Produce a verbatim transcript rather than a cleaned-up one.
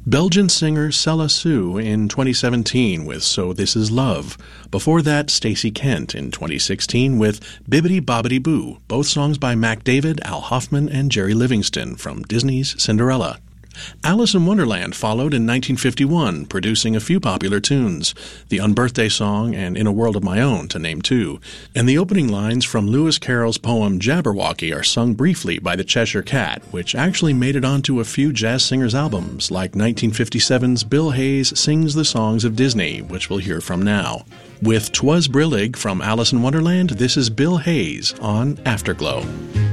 Belgian singer Cella Sue in twenty seventeen with So This Is Love. Before that, Stacey Kent in twenty sixteen with Bibbidi Bobbidi Boo, both songs by Mac David, Al Hoffman, and Jerry Livingston from Disney's Cinderella. Alice in Wonderland followed in nineteen fifty-one, producing a few popular tunes, the Unbirthday Song and In a World of My Own, to name two. And the opening lines from Lewis Carroll's poem Jabberwocky are sung briefly by the Cheshire Cat, which actually made it onto a few jazz singers' albums, like nineteen fifty-seven's Bill Hayes Sings the Songs of Disney, which we'll hear from now. With 'Twas Brillig from Alice in Wonderland, this is Bill Hayes on Afterglow.